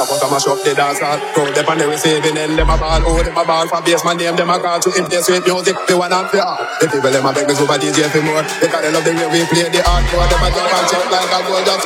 but I mash up the dance hall. Crowd them on the receiving end, them a ball. Oh, them a ball for bass, my name, them a call to impress with music. The one and the all. The people them a beg me super DJ for more. Because they love the way we play the hardcore. Them a jump and shout like a gold.